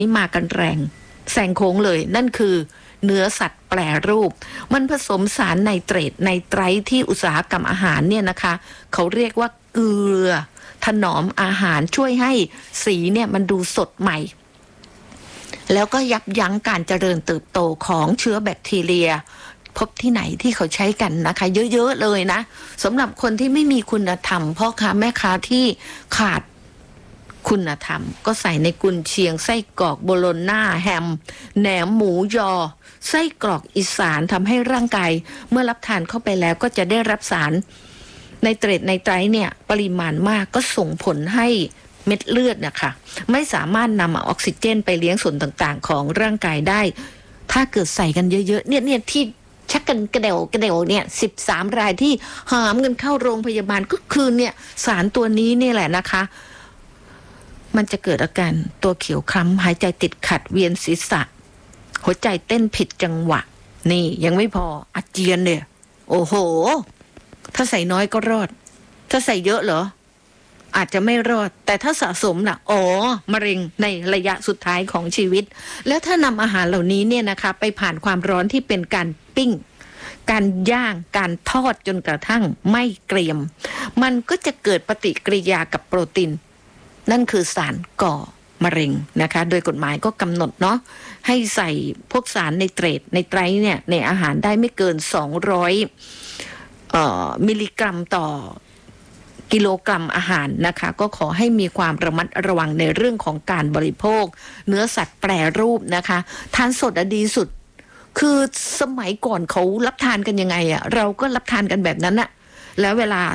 นี่มากันแรงแซงโค้งเลยนั่นคือเนื้อสัตว์แปรรูปมันผสมสารไนเตรตไนไตรท์ที่อุตสาหกรรมอาหารเนี่ยนะคะเขาเรียกว่าเกลือถนอมอาหารช่วยให้สีเนี่ยมันดูสดใหม่แล้วก็ยับยั้งการเจริญเติบโตของเชื้อแบคทีเรียพบที่ไหนที่เขาใช้กันนะคะเยอะๆเลยนะสำหรับคนที่ไม่มีคุณธรรมพ่อค้าแม่ค้าที่ขาดคุณธรรมก็ใส่ในกุนเชียงไส้กรอกโบโลน่าแฮมแหนมหมูยอไส้กรอกอีสานทำให้ร่างกายเมื่อรับทานเข้าไปแล้วก็จะได้รับสารไนเตรตไนไตรท์เนี่ยปริมาณมากก็ส่งผลให้เม็ดเลือดนะคะไม่สามารถนำออกซิเจนไปเลี้ยงส่วนต่างๆของร่างกายได้ถ้าเกิดใส่กันเยอะๆเนี่ยที่ชักกันกระเดวเนี่ย13 รายที่หามกันเข้าโรงพยาบาลก็คือเนี่ยสารตัวนี้นี่แหละนะคะมันจะเกิดอาการตัวเขียวคล้ำหายใจติดขัดเวียนศีรษะหัวใจเต้นผิดจังหวะนี่ยังไม่พออาเจียนเนี่ยโอ้โหถ้าใส่น้อยก็รอดถ้าใส่เยอะเหรออาจจะไม่รอดแต่ถ้าสะสมล่ะมะเร็งในระยะสุดท้ายของชีวิตแล้วถ้านำอาหารเหล่านี้เนี่ยนะคะไปผ่านความร้อนที่เป็นการปิ้งการย่างการทอดจนกระทั่งไม่เกรียมมันก็จะเกิดปฏิกิริยากับโปรตีนนั่นคือสารก่อมะเร็งนะคะโดยกฎหมายก็กำหนดเนาะให้ใส่พวกสารไนเตรตไนไตรท์เนี่ยในอาหารได้ไม่เกิน200มิลลิกรัมต่อกิโลกรัมอาหารนะคะก็ขอให้มีความระมัดระวังในเรื่องของการบริโภคเนื้อสัตว์แปรรูปนะคะทานสดดีสุดคือสมัยก่อนเขารับทานกันยังไงอะเราก็รับทานกันแบบนั้นอะแล้วเวลา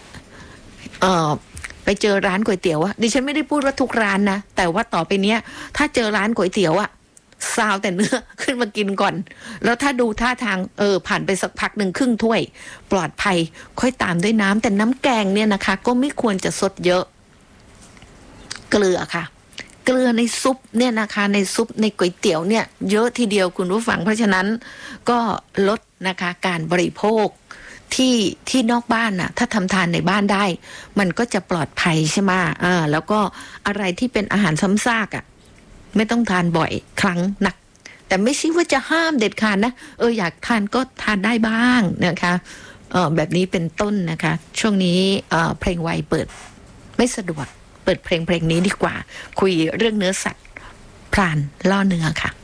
ไปเจอร้านก๋วยเตี๋ยวอะดิฉันไม่ได้พูดว่าทุกร้านนะแต่ว่าต่อไปเนี้ยถ้าเจอร้านก๋วยเตี๋ยวอะซาวแต่เนื้อขึ้นมากินก่อนแล้วถ้าดูท่าทางผ่านไปสักพักหนึ่งครึ่งถ้วยปลอดภัยค่อยตามด้วยน้ำแต่น้ำแกงเนี่ยนะคะก็ไม่ควรจะสดเยอะเกลือค่ะเกลือในซุปเนี่ยนะคะในซุปในก๋วยเตี๋ยวเนี่ยเยอะทีเดียวคุณผู้ฟังเพราะฉะนั้นก็ลดนะคะการบริโภคที่นอกบ้านน่ะถ้าทำทานในบ้านได้มันก็จะปลอดภัยใช่ไหมแล้วก็อะไรที่เป็นอาหารซ้ำซากอ่ะไม่ต้องทานบ่อยครั้งนักแต่ไม่ใช่ว่าจะห้ามเด็ดขาดนะอยากทานก็ทานได้บ้างนะคะแบบนี้เป็นต้นนะคะช่วงนี้เพลงไวเปิดไม่สะดวกเปิดเพลงนี้ดีกว่าคุยเรื่องเนื้อสัตว์พรานล่อเนื้อค่ะ